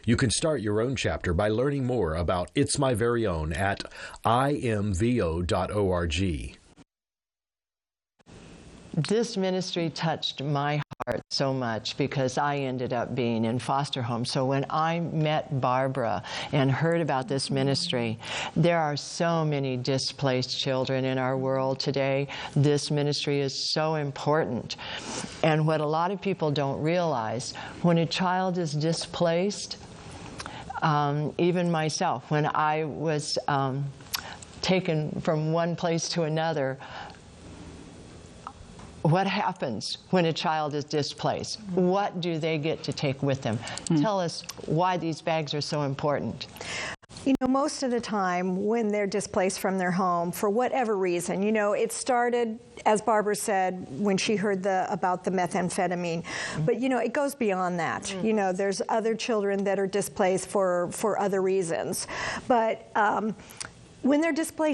You can start your own chapter by learning more about It's My Very Own at imvo.org. This ministry touched my heart so much because I ended up being in foster home. So when I met Barbara and heard about this ministry, there are so many displaced children in our world today. This ministry is so important. And what a lot of people don't realize, when a child is displaced, even myself, when I was taken from one place to another, what happens when a child is displaced? What do they get to take with them? Tell us why these bags are so important. You know, most of the time when they're displaced from their home, for whatever reason, you know, it started, as Barbara said, when she heard about the methamphetamine. But, you know, it goes beyond that. You know, there's other children that are displaced for other reasons. But when they're displaced,